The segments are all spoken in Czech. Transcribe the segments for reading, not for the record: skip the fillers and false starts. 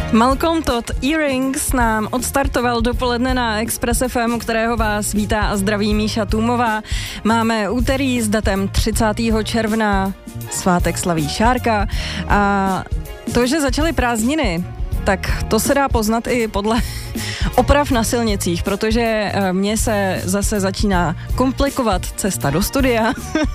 Malcolm Todd Earrings nám odstartoval dopoledne na Express FM, kterého vás vítá a zdraví Míša Tůmová. Máme úterý s datem 30. června, svátek slaví Šárka a to, že začaly prázdniny, tak to se dá poznat i podle oprav na silnicích, protože mně se zase začíná komplikovat cesta do studia.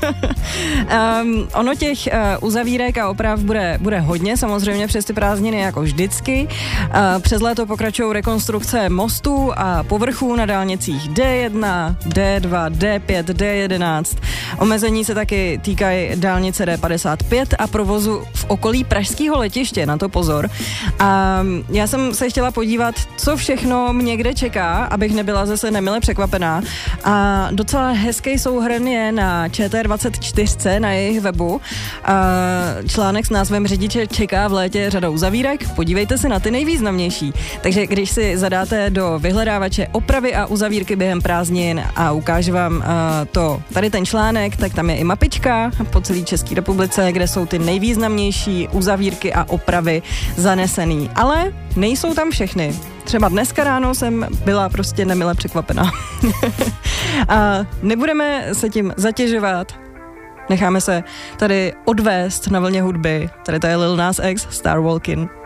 Ono těch uzavírek a oprav bude hodně, samozřejmě přes ty prázdniny jako vždycky. Přes léto pokračují rekonstrukce mostů a povrchů na dálnicích D1, D2, D5, D11. Omezení se taky týkají dálnice D55 a provozu v okolí pražského letiště, na to pozor. A já jsem se chtěla podívat, co všechno mě kde čeká, abych nebyla zase nemile překvapená. A docela hezký souhrn je na ČT24 na jejich webu. Článek s názvem Řidiče čeká v létě řada uzavírek. Podívejte se na ty nejvýznamnější. Takže když si zadáte do vyhledávače opravy a uzavírky během prázdnin a ukážu vám tady ten článek, tak tam je i mapička po celé České republice, kde jsou ty nejvýznamnější uzavírky a opravy zanesený. Ale nejsou tam všechny. Třeba dneska ráno jsem byla prostě nemile překvapená. A nebudeme se tím zatěžovat. Necháme se tady odvést na vlně hudby. Tady to je Lil Nas X, Star Walking.